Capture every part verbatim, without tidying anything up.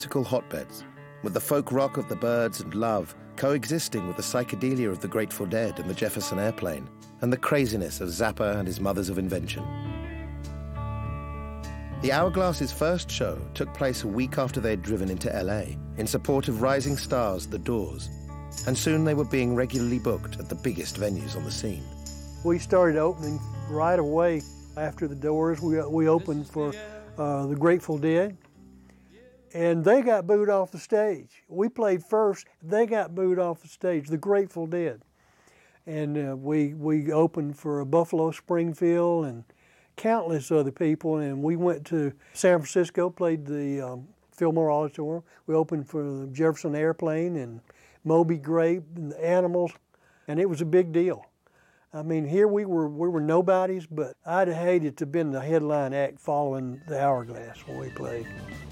musical hotbeds, with the folk rock of the Byrds and Love coexisting with the psychedelia of the Grateful Dead and the Jefferson Airplane, and the craziness of Zappa and his Mothers of Invention. The Hourglass's first show took place a week after they had driven into L A in support of rising stars The Doors, and soon they were being regularly booked at the biggest venues on the scene. We started opening right away after The Doors. We, we opened for uh, the Grateful Dead, and they got booed off the stage. We played first, they got booed off the stage, the Grateful Dead. And uh, we, we opened for Buffalo Springfield and countless other people, and we went to San Francisco, played the um, Fillmore Auditorium. We opened for the Jefferson Airplane and Moby Grape and the Animals, and it was a big deal. I mean, here we were, we were nobodies, but I'd have hated to have been the headline act following the Hourglass when we played.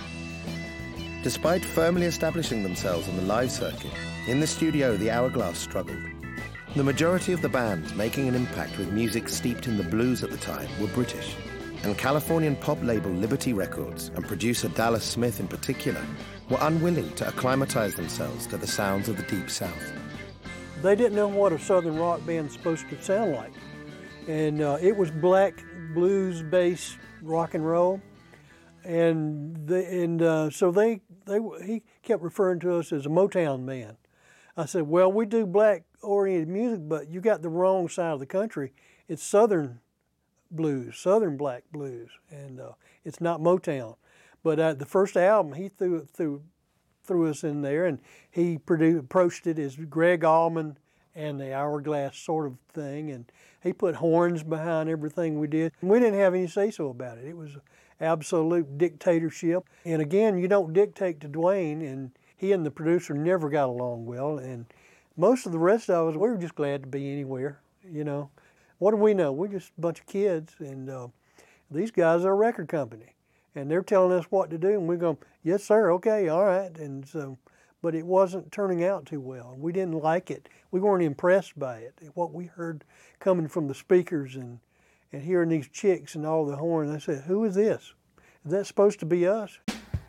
Despite firmly establishing themselves on the live circuit, in the studio the Hourglass struggled. The majority of the bands making an impact with music steeped in the blues at the time were British, and Californian pop label Liberty Records and producer Dallas Smith in particular were unwilling to acclimatize themselves to the sounds of the Deep South. They didn't know what a Southern rock band's supposed to sound like, and uh, it was black blues-based rock and roll, and the, and uh, so they they he kept referring to us as a Motown band. I said, well, we do black-oriented music, but you got the wrong side of the country. It's Southern blues, Southern black blues, and uh, it's not Motown. But uh, the first album, he threw threw threw us in there, and he produced, approached it as Greg Allman and the Hourglass sort of thing, and he put horns behind everything we did. We didn't have any say-so about it. It was absolute dictatorship. And again, you don't dictate to Dwayne, and he and the producer never got along well, and most of the rest of us, we were just glad to be anywhere, you know. What do we know? We're just a bunch of kids, and uh, these guys are a record company, and they're telling us what to do, and we're going, yes, sir, okay, all right. And so, but it wasn't turning out too well. We didn't like it. We weren't impressed by it. What we heard coming from the speakers and, and hearing these chicks and all the horn, I said, who is this? Is that supposed to be us?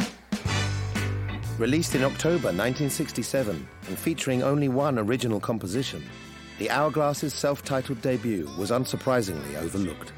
Released in October nineteen sixty-seven and featuring only one original composition, the Hourglass's self-titled debut was unsurprisingly overlooked.